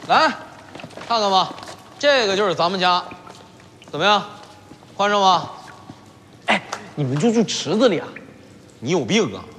来，看看吧，这个就是咱们家，怎么样？宽敞吗？ 哎，你们就住池子里啊？ 你有病啊！